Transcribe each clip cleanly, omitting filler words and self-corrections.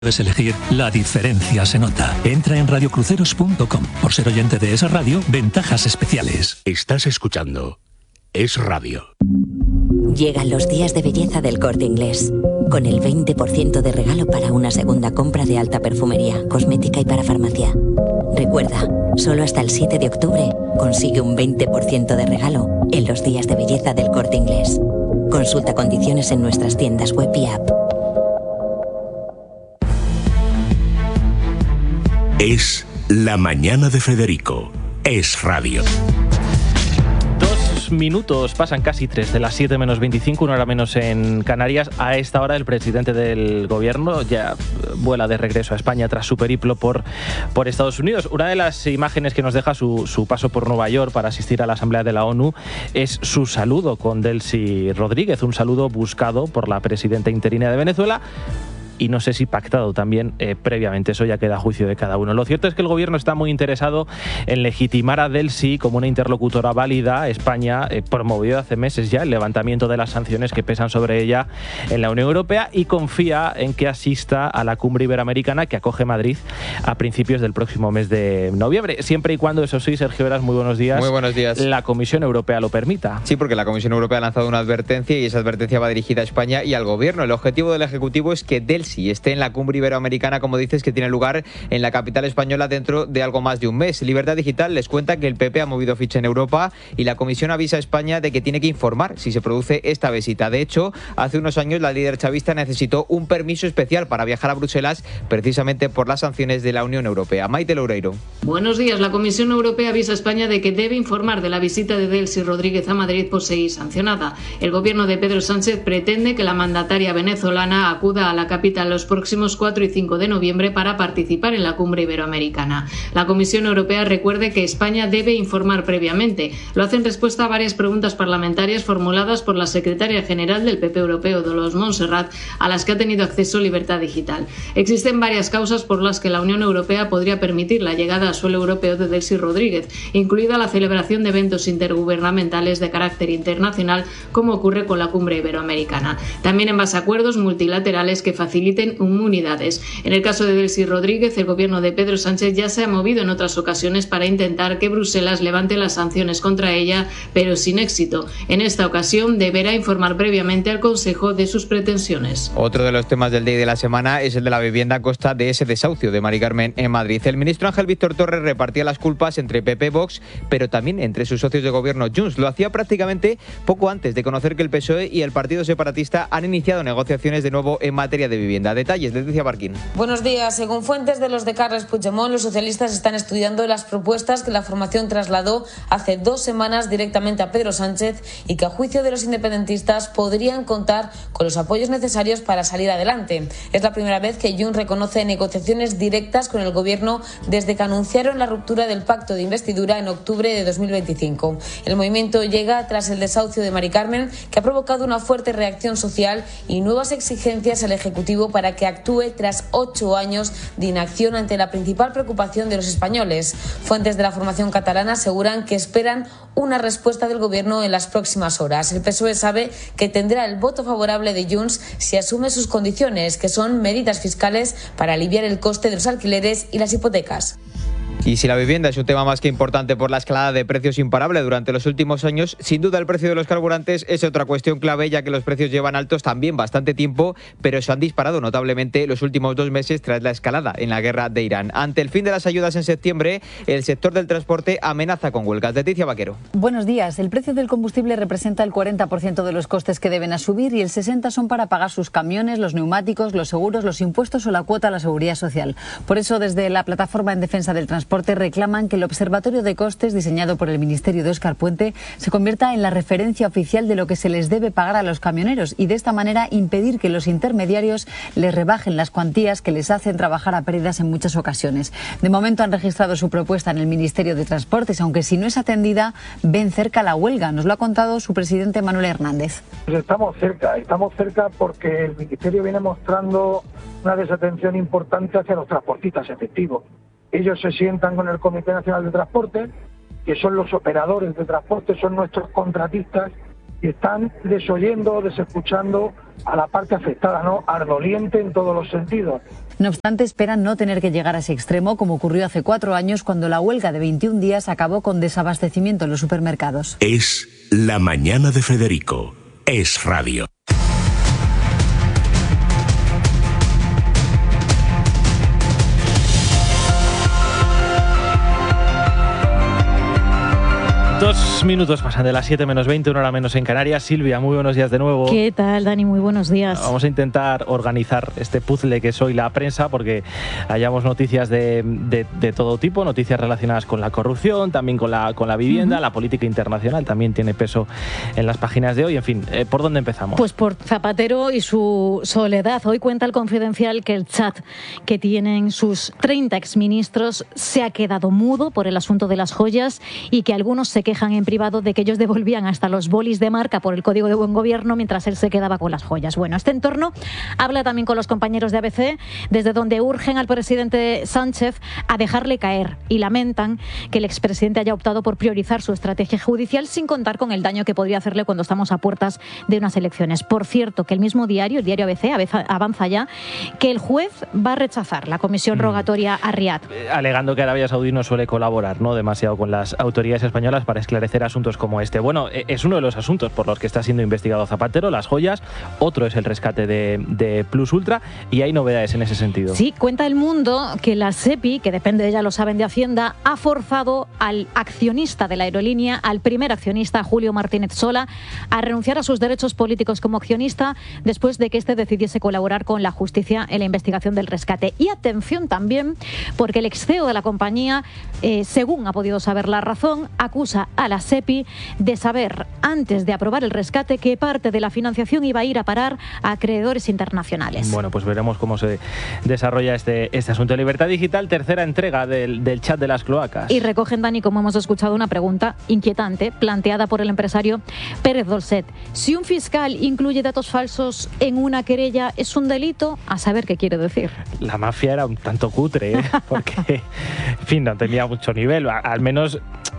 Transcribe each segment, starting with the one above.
Debes elegir La Diferencia se nota. Entra en radiocruceros.com. Por ser oyente de esa radio, ventajas especiales. Estás escuchando Es Radio. Llegan los días de belleza del Corte Inglés, con el 20% de regalo para una segunda compra de alta perfumería, cosmética y para farmacia. Recuerda, solo hasta el 7 de octubre consigue un 20% de regalo en los días de belleza del Corte Inglés. Consulta condiciones en nuestras tiendas web y app. Es la mañana de Federico. Es Radio. 2 minutos, pasan casi 3 de las 7 menos 25, una hora menos en Canarias. A esta hora el presidente del gobierno ya vuela de regreso a España tras su periplo por Estados Unidos. Una de las imágenes que nos deja su paso por Nueva York para asistir a la Asamblea de la ONU es su saludo con Delcy Rodríguez, un saludo buscado por la presidenta interina de Venezuela. Y no sé si pactado también previamente, eso ya queda a juicio de cada uno. Lo cierto es que el gobierno está muy interesado en legitimar a Delcy como una interlocutora válida. España promovió hace meses ya el levantamiento de las sanciones que pesan sobre ella en la Unión Europea y confía en que asista a la cumbre iberoamericana que acoge Madrid a principios del próximo mes de noviembre. Siempre y cuando, eso sí, Sergio Heras, muy buenos días. Muy buenos días. La Comisión Europea lo permita. Sí, porque la Comisión Europea ha lanzado una advertencia y esa advertencia va dirigida a España y al gobierno. El objetivo del Ejecutivo es que Delcy esté en la cumbre iberoamericana, como dices, que tiene lugar en la capital española dentro de algo más de un mes. Libertad Digital les cuenta que el PP ha movido ficha en Europa y la Comisión avisa a España de que tiene que informar si se produce esta visita. De hecho, hace unos años la líder chavista necesitó un permiso especial para viajar a Bruselas precisamente por las sanciones de la Unión Europea. Maite Loureiro. Buenos días. La Comisión Europea avisa a España de que debe informar de la visita de Delcy Rodríguez a Madrid por seguir sancionada. El gobierno de Pedro Sánchez pretende que la mandataria venezolana acuda a la capital los próximos 4 y 5 de noviembre para participar en la cumbre iberoamericana. La Comisión Europea recuerde que España debe informar previamente. Lo hace en respuesta a varias preguntas parlamentarias formuladas por la secretaria general del PP Europeo, Dolors Montserrat, a las que ha tenido acceso Libertad Digital. Existen varias causas por las que la Unión Europea podría permitir la llegada a suelo europeo de Delcy Rodríguez, incluida la celebración de eventos intergubernamentales de carácter internacional, como ocurre con la cumbre iberoamericana. También en base a acuerdos multilaterales que faciliten inmunidades. En el caso de Delcy Rodríguez, el gobierno de Pedro Sánchez ya se ha movido en otras ocasiones para intentar que Bruselas levante las sanciones contra ella, pero sin éxito. En esta ocasión deberá informar previamente al Consejo de sus pretensiones. Otro de los temas del día y de la semana es el de la vivienda a costa de ese desahucio de Mari Carmen en Madrid. El ministro Ángel Víctor Torres repartía las culpas entre PP, Vox, pero también entre sus socios de gobierno Junts. Lo hacía prácticamente poco antes de conocer que el PSOE y el Partido Separatista han iniciado negociaciones de nuevo en materia de vivienda. Detalles, Leticia Barquín. Buenos días. Según fuentes de los de Carles Puigdemont, los socialistas están estudiando las propuestas que la formación trasladó hace 2 semanas directamente a Pedro Sánchez y que a juicio de los independentistas podrían contar con los apoyos necesarios para salir adelante. Es la primera vez que Junts reconoce negociaciones directas con el gobierno desde que anunciaron la ruptura del pacto de investidura en octubre de 2025. El movimiento llega tras el desahucio de Mari Carmen, que ha provocado una fuerte reacción social y nuevas exigencias al Ejecutivo para que actúe tras 8 años de inacción ante la principal preocupación de los españoles. Fuentes de la formación catalana aseguran que esperan una respuesta del gobierno en las próximas horas. El PSOE sabe que tendrá el voto favorable de Junts si asume sus condiciones, que son medidas fiscales para aliviar el coste de los alquileres y las hipotecas. Y si la vivienda es un tema más que importante por la escalada de precios imparable durante los últimos años, sin duda el precio de los carburantes es otra cuestión clave, ya que los precios llevan altos también bastante tiempo, pero se han disparado notablemente los últimos 2 meses tras la escalada en la guerra de Irán. Ante el fin de las ayudas en septiembre, el sector del transporte amenaza con huelgas. Leticia Vaquero. Buenos días. El precio del combustible representa el 40% de los costes que deben subir y el 60% son para pagar sus camiones, los neumáticos, los seguros, los impuestos o la cuota a la seguridad social. Por eso, desde la Plataforma en Defensa del Transporte reclaman que el Observatorio de Costes, diseñado por el Ministerio de Óscar Puente, se convierta en la referencia oficial de lo que se les debe pagar a los camioneros y de esta manera impedir que los intermediarios les rebajen las cuantías que les hacen trabajar a pérdidas en muchas ocasiones. De momento han registrado su propuesta en el Ministerio de Transportes, aunque si no es atendida, ven cerca la huelga. Nos lo ha contado su presidente Manuel Hernández. Pues estamos cerca porque el Ministerio viene mostrando una desatención importante hacia los transportistas efectivos. Ellos se sientan con el Comité Nacional de Transporte, que son los operadores de transporte, son nuestros contratistas, y están desoyendo, desescuchando a la parte afectada, ¿no? Ardoliente en todos los sentidos. No obstante, esperan no tener que llegar a ese extremo, como ocurrió hace 4 años cuando la huelga de 21 días acabó con desabastecimiento en los supermercados. Es La Mañana de Federico. Es Radio. Dos minutos pasan de las 7 menos 20, una hora menos en Canarias. Silvia, muy buenos días de nuevo. ¿Qué tal, Dani? Muy buenos días. Vamos a intentar organizar este puzzle que es hoy la prensa, porque hallamos noticias de todo tipo, noticias relacionadas con la corrupción, también con la vivienda, la política internacional también tiene peso en las páginas de hoy. En fin, ¿por dónde empezamos? Pues por Zapatero y su soledad. Hoy cuenta el Confidencial que el chat que tienen sus 30 exministros se ha quedado mudo por el asunto de las joyas y que algunos se quejan en privado de que ellos devolvían hasta los bolis de marca por el Código de Buen Gobierno mientras él se quedaba con las joyas. Bueno, este entorno habla también con los compañeros de ABC, desde donde urgen al presidente Sánchez a dejarle caer y lamentan que el expresidente haya optado por priorizar su estrategia judicial sin contar con el daño que podría hacerle cuando estamos a puertas de unas elecciones. Por cierto, que el mismo diario, el diario ABC, avanza ya que el juez va a rechazar la comisión rogatoria a Riad. Alegando que Arabia Saudí no suele colaborar, ¿no?, demasiado con las autoridades españolas para esclarecer asuntos como este. Bueno, es uno de los asuntos por los que está siendo investigado Zapatero, las joyas. Otro es el rescate de Plus Ultra, y hay novedades en ese sentido. Sí, cuenta El Mundo que la SEPI, que depende, ya lo saben, de Hacienda, ha forzado al accionista de la aerolínea, al primer accionista, Julio Martínez Sola, a renunciar a sus derechos políticos como accionista después de que éste decidiese colaborar con la justicia en la investigación del rescate. Y atención también, porque el ex CEO de la compañía, según ha podido saber La Razón, acusa a la SEPI de saber, antes de aprobar el rescate, que parte de la financiación iba a ir a parar a acreedores internacionales. Bueno, pues veremos cómo se desarrolla este asunto. Libertad Digital, tercera entrega del chat de las cloacas. Y recogen, Dani, como hemos escuchado, una pregunta inquietante planteada por el empresario Pérez Dolcet. Si un fiscal incluye datos falsos en una querella, ¿es un delito? A saber qué quiere decir. La mafia era un tanto cutre, porque, en fin, no tenía mucho nivel, al menos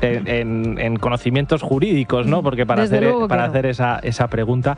en conocimientos jurídicos, ¿no? Porque para hacer esa pregunta.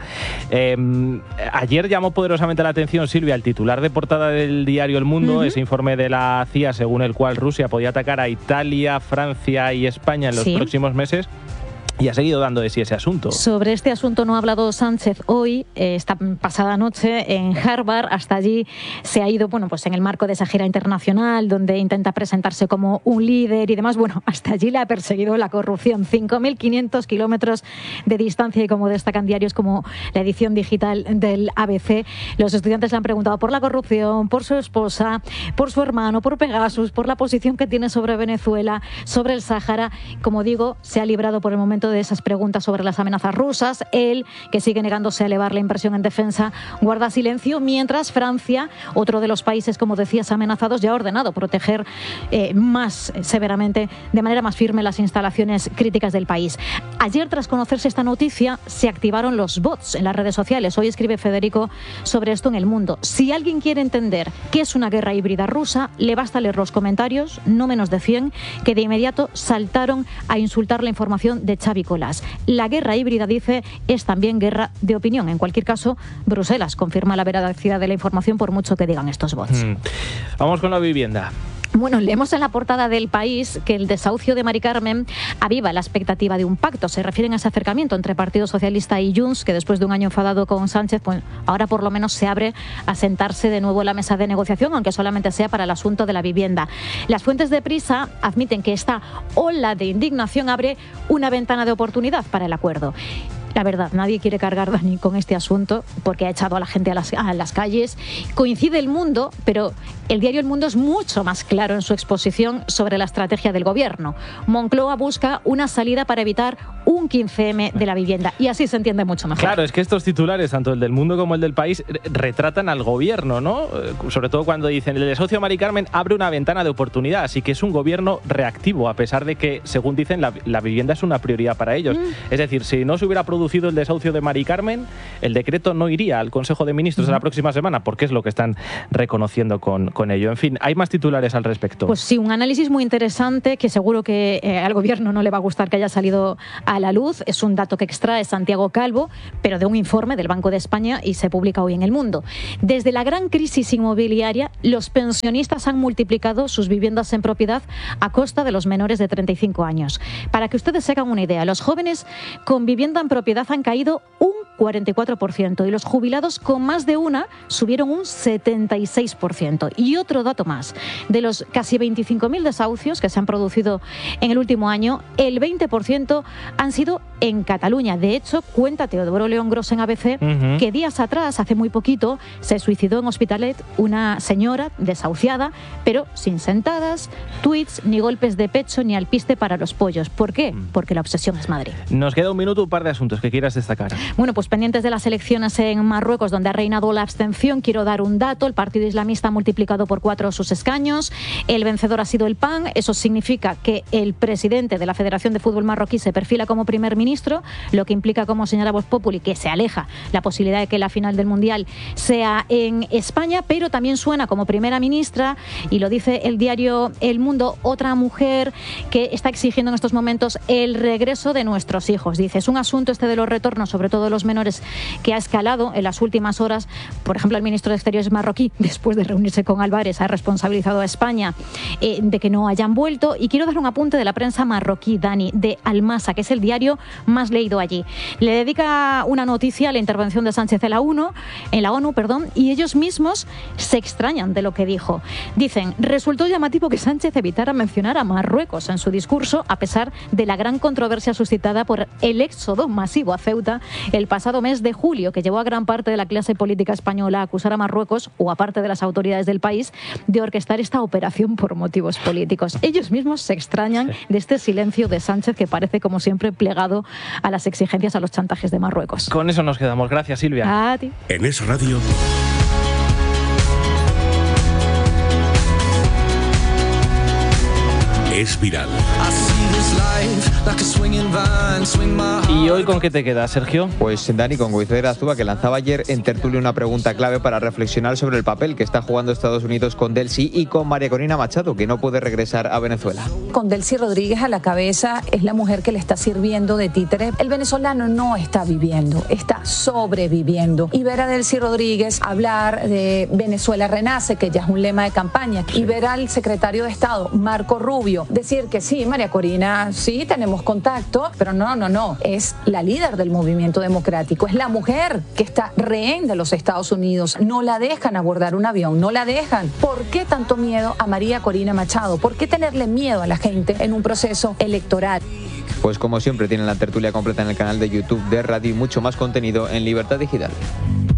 Ayer llamó poderosamente la atención, Silvia, el titular de portada del diario El Mundo, ese informe de la CIA según el cual Rusia podía atacar a Italia, Francia y España en los próximos meses. Y ha seguido dando de sí ese asunto. Sobre este asunto no ha hablado Sánchez hoy, esta pasada noche en Harvard. Hasta allí se ha ido, bueno, pues en el marco de esa gira internacional donde intenta presentarse como un líder y demás. Bueno, hasta allí le ha perseguido la corrupción. 5.500 kilómetros de distancia, y como destacan diarios como la edición digital del ABC, los estudiantes le han preguntado por la corrupción, por su esposa, por su hermano, por Pegasus, por la posición que tiene sobre Venezuela, sobre el Sáhara. Como digo, se ha librado por el momento de esas preguntas sobre las amenazas rusas. Él, que sigue negándose a elevar la inversión en defensa, guarda silencio, mientras Francia, otro de los países, como decías, amenazados, ya ha ordenado proteger más severamente, de manera más firme, las instalaciones críticas del país. Ayer, tras conocerse esta noticia, se activaron los bots en las redes sociales. Hoy escribe Federico sobre esto en El Mundo. Si alguien quiere entender qué es una guerra híbrida rusa, le basta leer los comentarios, no menos de 100, que de inmediato saltaron a insultar la información de Xavi Colás. La guerra híbrida, dice, es también guerra de opinión. En cualquier caso, Bruselas confirma la veracidad de la información por mucho que digan estos bots. Vamos con la vivienda. Bueno, leemos en la portada del País que el desahucio de Mari Carmen aviva la expectativa de un pacto. Se refieren a ese acercamiento entre Partido Socialista y Junts, que después de un año enfadado con Sánchez, pues ahora por lo menos se abre a sentarse de nuevo en la mesa de negociación, aunque solamente sea para el asunto de la vivienda. Las fuentes de Prisa admiten que esta ola de indignación abre una ventana de oportunidad para el acuerdo. La verdad, nadie quiere cargar, Dani, con este asunto porque ha echado a la gente a las calles. Coincide El Mundo, pero el diario El Mundo es mucho más claro en su exposición sobre la estrategia del gobierno. Moncloa busca una salida para evitar un 15M de la vivienda, y así se entiende mucho mejor. Claro, es que estos titulares, tanto el del Mundo como el del País, retratan al gobierno, ¿no? Sobre todo cuando dicen el desahucio de Mari Carmen abre una ventana de oportunidad, así que es un gobierno reactivo, a pesar de que, según dicen, la vivienda es una prioridad para ellos. Es decir, si no se hubiera producido el desahucio de Mari Carmen, el decreto no iría al Consejo de Ministros de la próxima semana, porque es lo que están reconociendo con ello. En fin, hay más titulares al respecto. Pues sí, un análisis muy interesante que seguro que al gobierno no le va a gustar que haya salido a la luz. Es un dato que extrae Santiago Calvo, pero de un informe del Banco de España y se publica hoy en El Mundo. Desde la gran crisis inmobiliaria, los pensionistas han multiplicado sus viviendas en propiedad a costa de los menores de 35 años. Para que ustedes se hagan una idea, los jóvenes con vivienda en propiedad han caído un 44% y los jubilados con más de una subieron un 76%. Y otro dato más, de los casi 25.000 desahucios que se han producido en el último año, el 20% han sido en Cataluña. De hecho, cuenta Teodoro León Gros en ABC que días atrás, hace muy poquito, se suicidó en Hospitalet una señora desahuciada, pero sin sentadas, tuits, ni golpes de pecho, ni alpiste para los pollos. ¿Por qué? Porque la obsesión es Madrid. Nos queda un minuto, un par de asuntos que quieras destacar. Bueno, pues pendientes de las elecciones en Marruecos, donde ha reinado la abstención, quiero dar un dato. El Partido Islamista ha multiplicado por 4 sus escaños. El vencedor ha sido el PAN. Eso significa que el presidente de la Federación de Fútbol marroquí se perfila como primer ministro, lo que implica, como señala Voz Populi, que se aleja la posibilidad de que la final del Mundial sea en España, pero también suena como primera ministra, y lo dice el diario El Mundo, otra mujer que está exigiendo en estos momentos el regreso de nuestros hijos. Dice, es un asunto este de los retornos, sobre todo de los menores, que ha escalado en las últimas horas. Por ejemplo, el ministro de Exteriores marroquí, después de reunirse con Álvarez, ha responsabilizado a España de que no hayan vuelto. Y quiero dar un apunte de la prensa marroquí, Dani, de Al-Masa, que es el diario más leído allí. Le dedica una noticia a la intervención de Sánchez en la ONU, y ellos mismos se extrañan de lo que dijo. Dicen, resultó llamativo que Sánchez evitara mencionar a Marruecos en su discurso, a pesar de la gran controversia suscitada por el éxodo masivo a Ceuta el pasado mes de julio, que llevó a gran parte de la clase política española a acusar a Marruecos, o a parte de las autoridades del país, de orquestar esta operación por motivos políticos. Ellos mismos se extrañan de este silencio de Sánchez, que parece, como siempre, plegado a las exigencias, a los chantajes de Marruecos. Con eso nos quedamos. Gracias, Silvia. A ti. En Es Radio. Es viral. ¿Y hoy con qué te quedas, Sergio? Pues Dani, con Goizueta Azúa, que lanzaba ayer en tertulia una pregunta clave para reflexionar sobre el papel que está jugando Estados Unidos con Delcy y con María Corina Machado, que no puede regresar a Venezuela. Con Delcy Rodríguez a la cabeza, es la mujer que le está sirviendo de títere. El venezolano no está viviendo, está sobreviviendo. Y ver a Delcy Rodríguez hablar de Venezuela renace, que ya es un lema de campaña, y ver al secretario de Estado, Marco Rubio, decir que sí, María Corina, sí, tenemos contacto, pero no, es la líder del movimiento democrático, es la mujer que está rehén de los Estados Unidos, no la dejan abordar un avión, no la dejan. ¿Por qué tanto miedo a María Corina Machado? ¿Por qué tenerle miedo a la gente en un proceso electoral? Pues como siempre tienen la tertulia completa en el canal de YouTube de Radio y mucho más contenido en Libertad Digital.